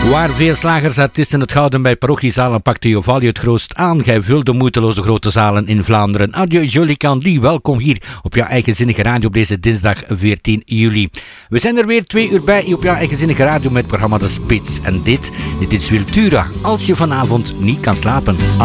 Waar veel slagersartiesten het gouden bij parochiezalen pakte Jovalie het grootst aan. Gij vulde moeiteloze grote zalen in Vlaanderen. Adieu Jolie Candy, welkom hier op jouw eigenzinnige radio op deze dinsdag 14 juli. We zijn er weer 2 uur bij op jouw eigenzinnige radio met het programma De Spits. En dit is Wiltura, als je vanavond niet kan slapen.